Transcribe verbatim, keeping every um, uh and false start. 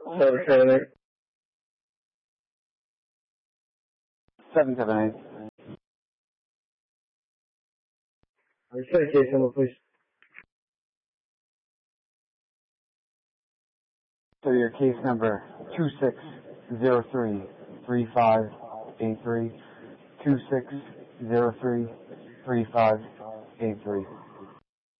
So trailer. Seven seven eight. I'm just gonna case number, please. So your case number two six zero three three five eight three two six zero three three five eight three.